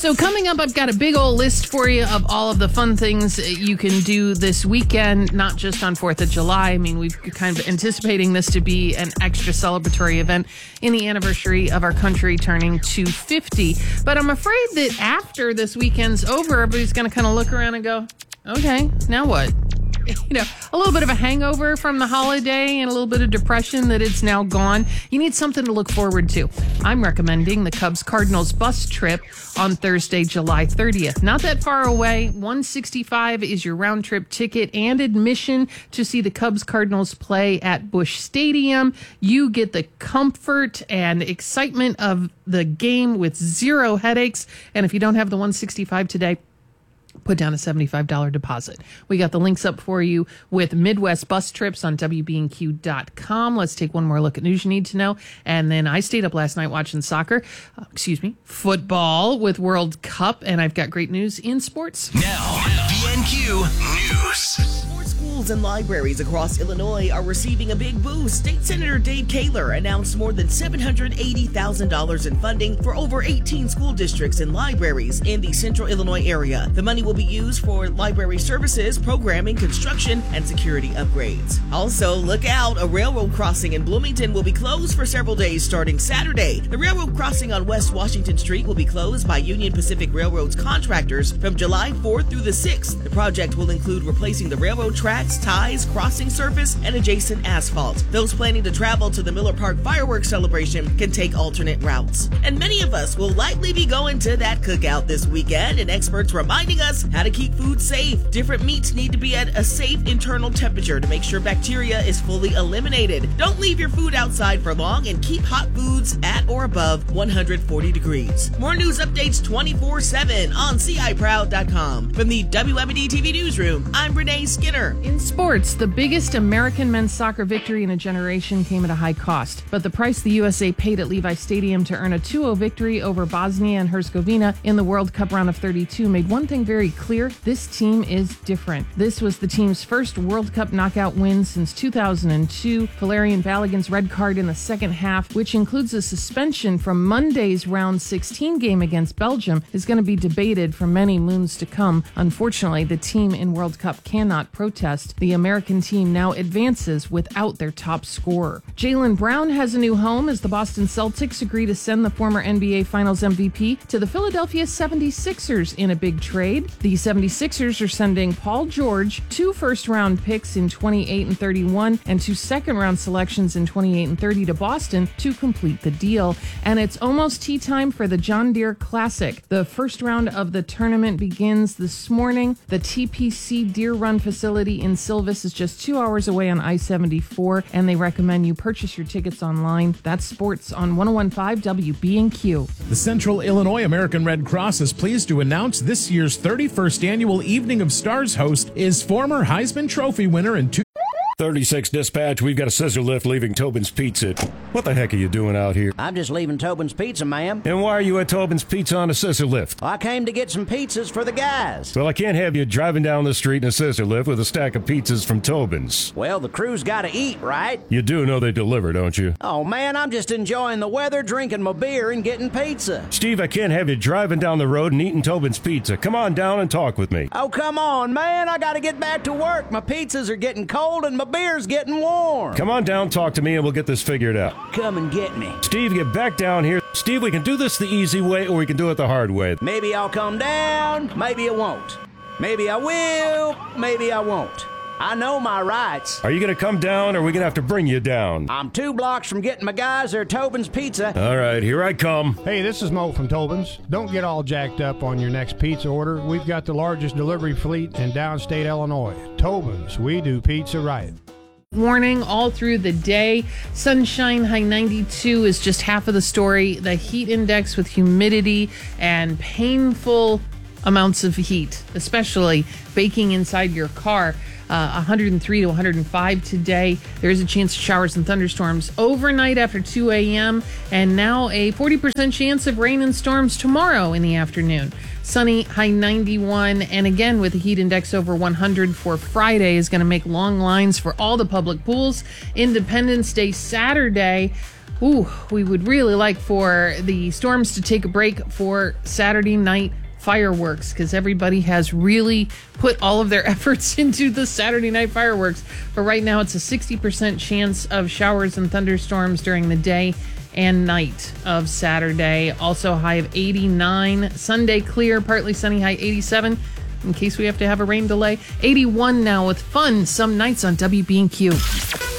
So coming up, I've got a big old list for you of all of the fun things you can do this weekend, not just on 4th of July. I mean, we've kind of anticipating this to be an extra celebratory event in the anniversary of our country turning 250. But I'm afraid that after this weekend's over, everybody's going to kind of look around and go, okay, now what? You know, a little bit of a hangover from the holiday and a little bit of depression that it's now gone. You need something to look forward to. I'm recommending the Cubs-Cardinals bus trip on Thursday, July 30th. Not that far away. $165 is your round trip ticket and admission to see the Cubs-Cardinals play at Busch Stadium. You get the comfort and excitement of the game with zero headaches. And if you don't have the $165 today, put down a $75 deposit. We got the links up for you with Midwest bus trips on WBNQ.com. Let's take one more look at news you need to know. And then I stayed up last night watching football with World Cup. And I've got great news in sports. Now, BNQ News. Schools and libraries across Illinois are receiving a big boost. State Senator Dave Kaler announced more than $780,000 in funding for over 18 school districts and libraries in the central Illinois area. The money will be used for library services, programming, construction, and security upgrades. Also, look out, a railroad crossing in Bloomington will be closed for several days starting Saturday. The railroad crossing on West Washington Street will be closed by Union Pacific Railroad's contractors from July 4th through the 6th. The project will include replacing the railroad tracks, ties, crossing surface, and adjacent asphalt. Those planning to travel to the Miller Park fireworks celebration can take alternate routes. And many of us will likely be going to that cookout this weekend, and experts reminding us how to keep food safe. Different meats need to be at a safe internal temperature to make sure bacteria is fully eliminated. Don't leave your food outside for long and keep hot foods at or above 140 degrees. More news updates 24/7 on CIProud.com. From the WMD TV newsroom, I'm Renee Skinner. In sports, the biggest American men's soccer victory in a generation came at a high cost. But the price the USA paid at Levi Stadium to earn a 2-0 victory over Bosnia and Herzegovina in the World Cup round of 32 made one thing very clear: this team is different. This was the team's first World Cup knockout win since 2002. Valerian Balogun's red card in the second half, which includes a suspension from Monday's round 16 game against Belgium, is going to be debated for many moons to come. Unfortunately, the team in World Cup cannot protest. The American team now advances without their top scorer. Jaylen Brown has a new home as the Boston Celtics agree to send the former NBA Finals MVP to the Philadelphia 76ers in a big trade. The 76ers are sending Paul George 2 first-round picks in 28 and 31 and 2 second-round selections in 28 and 30 to Boston to complete the deal. And it's almost tea time for the John Deere Classic. The first round of the tournament begins this morning. The TPC Deere Run facility in Silvis is just 2 hours away on I-74, and they recommend you purchase your tickets online. That's sports on 101.5 WBNQ. The Central Illinois American Red Cross is pleased to announce this year's 31st annual Evening of Stars host is former Heisman Trophy winner and 36 dispatch, we've got a scissor lift leaving Tobin's Pizza. What the heck are you doing out here? I'm just leaving Tobin's Pizza, ma'am. And why are you at Tobin's Pizza on a scissor lift? I came to get some pizzas for the guys. Well, I can't have you driving down the street in a scissor lift with a stack of pizzas from Tobin's. Well, the crew's got to eat, right? You do know they deliver, don't you? Oh, man, I'm just enjoying the weather, drinking my beer, and getting pizza. Steve, I can't have you driving down the road and eating Tobin's Pizza. Come on down and talk with me. Oh, come on, man. I got to get back to work. My pizzas are getting cold and my beer's getting warm. Come on down, talk to me, and we'll get this figured out. Come and get me. Steve, get back down here. Steve, we can do this the easy way or we can do it the hard way. Maybe I'll come down, maybe I won't. Maybe I will, maybe I won't. I know my rights. Are you going to come down or are we going to have to bring you down? I'm 2 blocks from getting my guys their Tobin's Pizza. All right, here I come. Hey, this is Mo from Tobin's. Don't get all jacked up on your next pizza order. We've got the largest delivery fleet in downstate Illinois. Tobin's, we do pizza right. Warning all through the day. Sunshine, high 92 is just half of the story. The heat index with humidity and painful amounts of heat, especially baking inside your car. 103 to 105 today. There is a chance of showers and thunderstorms overnight after 2 a.m. and now a 40% chance of rain and storms tomorrow in the afternoon. Sunny, high 91, and again with the heat index over 100 for Friday is going to make long lines for all the public pools. Independence Day Saturday. Ooh, we would really like for the storms to take a break for Saturday night fireworks, because everybody has really put all of their efforts into the Saturday night fireworks. But right now it's a 60% chance of showers and thunderstorms during the day and night of Saturday. Also high of 89. Sunday clear, partly sunny, high 87 in case we have to have a rain delay. 81 now with fun some nights on WB&Q.